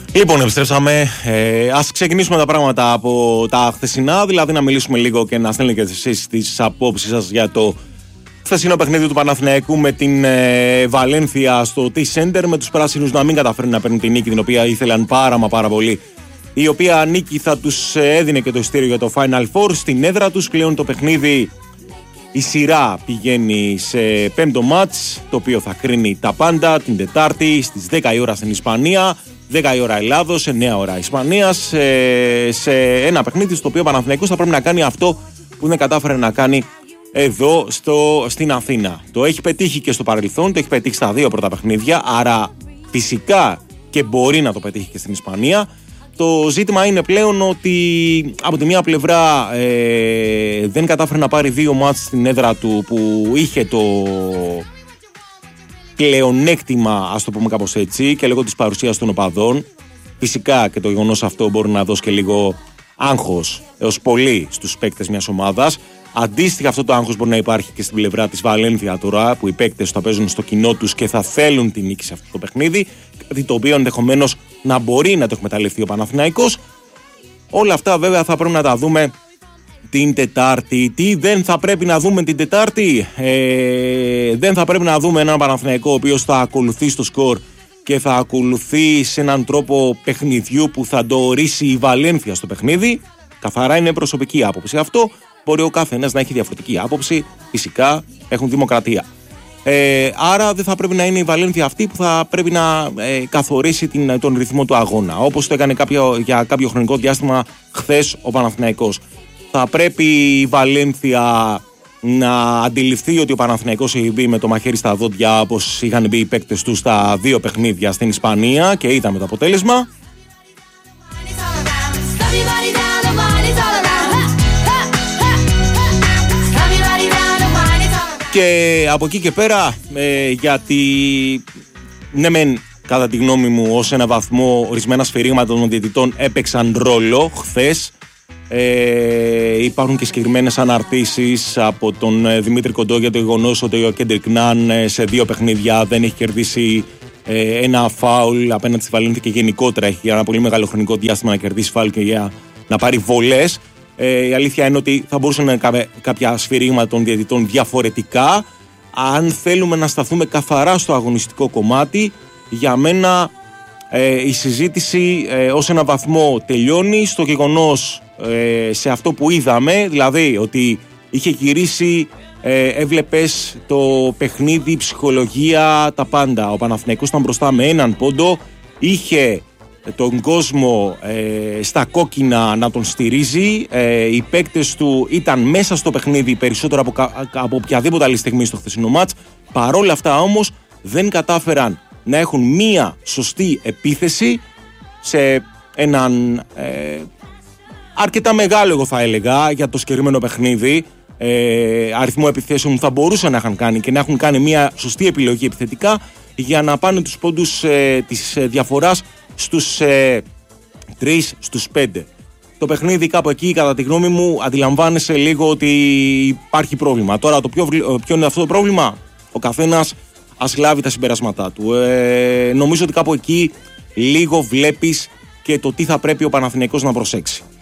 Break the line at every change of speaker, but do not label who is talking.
Λοιπόν, επιστρέψαμε. Ας ξεκινήσουμε τα πράγματα από τα χθεσινά, δηλαδή να μιλήσουμε λίγο και να στέλνετε και εσείς τις απόψεις σας για το χθεσινό παιχνίδι του Παναθηναϊκού με την Βαλένθια στο T-Center, με τους πράσινους να μην καταφέρουν να παίρνουν την νίκη την οποία ήθελαν πάρα πολύ, η οποία νίκη θα τους έδινε και το ειστήριο για το Final Four στην έδρα τους. Πλέον το παιχνίδι, η σειρά πηγαίνει σε πέμπτο μάτς, το οποίο θα κρίνει τα πάντα την Τετάρτη στις 10 η ώρα στην Ισπανία, 10 η ώρα Ελλάδος, 9 ώρα Ισπανίας, σε ένα παιχνίδι στο οποίο ο Παναθηναϊκός θα πρέπει να κάνει αυτό που δεν κατάφερε να κάνει εδώ στην Αθήνα. Το έχει πετύχει και στο παρελθόν, το έχει πετύχει στα δύο πρώτα παιχνίδια, άρα φυσικά και μπορεί να το πετύχει και στην Ισπανία. Το ζήτημα είναι πλέον ότι από τη μία πλευρά δεν κατάφερε να πάρει δύο μάτς στην έδρα του που είχε το πλεονέκτημα, ας το πούμε κάπως έτσι, και λόγω της παρουσίας των οπαδών. Φυσικά και το γεγονός αυτό μπορεί να δώσει και λίγο άγχος έως πολύ στους παίκτες μιας ομάδας. Αντίστοιχα, αυτό το άγχος μπορεί να υπάρχει και στην πλευρά της Βαλένθια τώρα, που οι παίκτες θα παίζουν στο κοινό τους και θα θέλουν την νίκη σε αυτό το παιχνίδι, κάτι το οποίο ενδεχομένως να μπορεί να το εκμεταλλευτεί ο Παναθηναϊκός. Όλα αυτά βέβαια θα πρέπει να τα δούμε την Τετάρτη. Τι δεν θα πρέπει να δούμε την Τετάρτη? Δεν θα πρέπει να δούμε έναν Παναθηναϊκό ο οποίος θα ακολουθεί στο σκορ και θα ακολουθεί σε έναν τρόπο παιχνιδιού που θα το ορίσει η Βαλένθια στο παιχνίδι. Καθαρά είναι προσωπική άποψη αυτό. Μπορεί ο καθένας να έχει διαφορετική άποψη. Φυσικά έχουν δημοκρατία. Άρα δεν θα πρέπει να είναι η Βαλένθια αυτή που θα πρέπει να καθορίσει τον ρυθμό του αγώνα, όπως το έκανε για κάποιο χρονικό διάστημα χθες ο Παναθηναϊκός. Θα πρέπει η Βαλένθια να αντιληφθεί ότι ο Παναθηναϊκός έχει μπει με το μαχαίρι στα δόντια, όπως είχαν μπει οι παίκτες του στα δύο παιχνίδια στην Ισπανία και είδαμε το αποτέλεσμα. Και από εκεί και πέρα, γιατί ναι μεν κατά τη γνώμη μου ως ένα βαθμό ορισμένα σφυρίγματα των διαιτητών έπαιξαν ρόλο χθες, υπάρχουν και συγκεκριμένες αναρτήσεις από τον Δημήτρη Κοντό για το γεγονός ότι ο Κέντρικ Ναν σε δύο παιχνίδια δεν έχει κερδίσει ένα φάουλ απέναντι στη Βαλένθια και γενικότερα έχει για ένα πολύ μεγάλο χρονικό διάστημα να κερδίσει φάουλ και για να πάρει βολές. Η αλήθεια είναι ότι θα μπορούσαν να είναι κάποια σφυρίγματα των διαιτητών διαφορετικά. Αν θέλουμε να σταθούμε καθαρά στο αγωνιστικό κομμάτι, για μένα η συζήτηση ως ένα βαθμό τελειώνει στο γεγονός, σε αυτό που είδαμε, δηλαδή ότι είχε γυρίσει, έβλεπες το παιχνίδι, ψυχολογία, τα πάντα. Ο Παναθηναϊκός ήταν μπροστά με έναν πόντο, είχε τον κόσμο στα κόκκινα να τον στηρίζει, οι παίκτες του ήταν μέσα στο παιχνίδι περισσότερο από οποιαδήποτε άλλη στιγμή στο χθεσινό μάτς. Παρόλα αυτά όμως δεν κατάφεραν να έχουν μία σωστή επίθεση σε έναν αρκετά μεγάλο, εγώ θα έλεγα, για το συγκεκριμένο παιχνίδι, αριθμό επιθέσεων που θα μπορούσαν να είχαν κάνει και να έχουν κάνει μία σωστή επιλογή επιθετικά για να πάνε τους πόντους της διαφοράς στους 3, στους 5. Το παιχνίδι κάπου εκεί, κατά τη γνώμη μου, αντιλαμβάνεσαι λίγο ότι υπάρχει πρόβλημα. Τώρα το ποιο είναι αυτό το πρόβλημα? Ο καθένας ας λάβει τα συμπεράσματά του. Νομίζω ότι κάπου εκεί λίγο βλέπεις και το τι θα πρέπει ο Παναθηναϊκός να προσέξει.